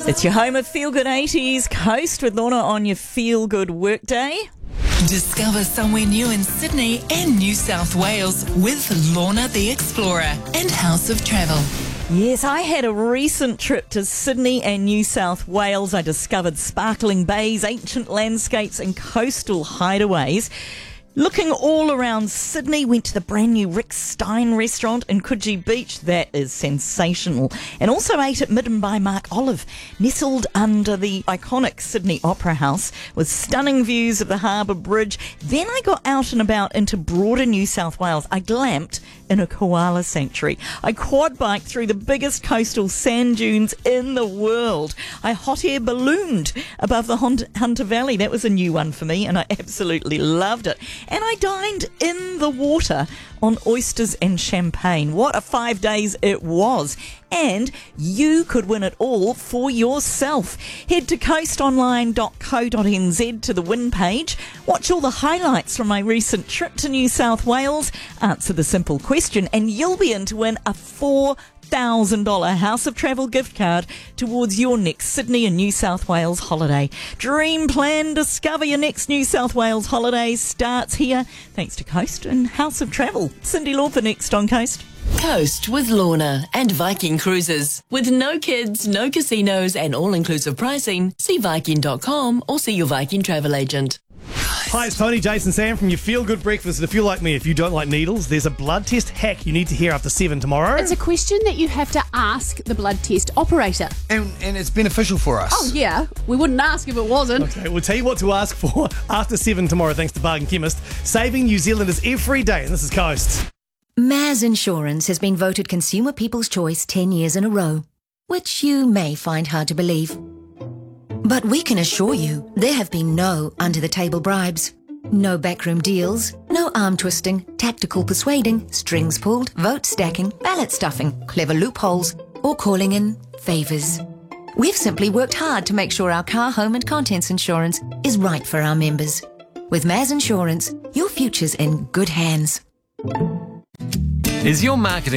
It's your home of Feel Good 80s Coast with Lorna on your Feel Good workday. Discover somewhere new in Sydney and New South Wales with Lorna the Explorer and House of Travel. Yes, I had a recent trip to Sydney and New South Wales. I discovered sparkling bays, ancient landscapes and coastal hideaways. Looking all around Sydney, went to the brand new Rick Stein restaurant in Coogee Beach. That is sensational. And also ate at Midden by Mark Olive, nestled under the iconic Sydney Opera House with stunning views of the Harbour Bridge. Then I got out and about into broader New South Wales. I glamped in a koala sanctuary. I quad biked through the biggest coastal sand dunes in the world. I hot air ballooned above the Hunter Valley. That was a new one for me and I absolutely loved it. And I dined in the water on oysters and champagne. What a 5 days it was. And you could win it all for yourself. Head to coastonline.co.nz to the win page. Watch all the highlights from my recent trip to New South Wales. Answer the simple question and you'll be in to win a $4,000 House of Travel gift card towards your next Sydney and New South Wales holiday. Dream plan, discover your next New South Wales holiday starts here thanks to Coast and House of Travel. Cindy Lauper next on Coast. Coast with Lorna and Viking Cruises. With no kids, no casinos and all-inclusive pricing, see Viking.com or see your Viking travel agent. Hi, it's Tony, Jason, Sam from your Feel Good Breakfast. If you're like me, if you don't like needles, there's a blood test hack you need to hear after 7 tomorrow. It's a question that you have to ask the blood test operator. And it's beneficial for us. Oh, yeah. We wouldn't ask if it wasn't. Okay, we'll tell you what to ask for after 7 tomorrow, thanks to Bargain Chemist. Saving New Zealanders every day, and this is Coast. Maz Insurance has been voted Consumer People's Choice 10 years in a row, which you may find hard to believe. But we can assure you there have been no under-the-table bribes, no backroom deals, no arm-twisting, tactical persuading, strings pulled, vote stacking, ballot stuffing, clever loopholes, or calling in favours. We've simply worked hard to make sure our car, home and contents insurance is right for our members. With Maz Insurance, your future's in good hands. Is your marketing